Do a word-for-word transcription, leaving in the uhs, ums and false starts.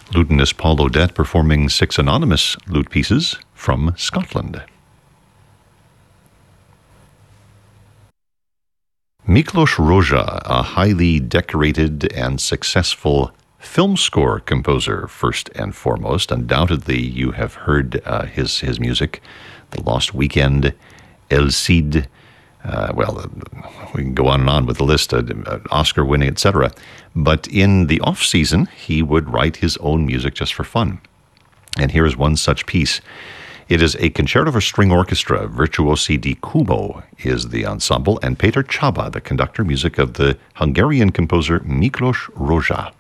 lutenist Paul Odette performing six anonymous lute pieces from Scotland. Miklos Rozsa, a highly decorated and successful film score composer, first and foremost. Undoubtedly, you have heard uh, his, his music, The Lost Weekend, El Cid, uh, well, we can go on and on with the list, uh, Oscar winning, et cetera. But in the off-season, he would write his own music just for fun. And here is one such piece. It is a concerto for string orchestra. Virtuosi di Cubo is the ensemble, and Peter Csaba, the conductor, music of the Hungarian composer Miklos Rozsa.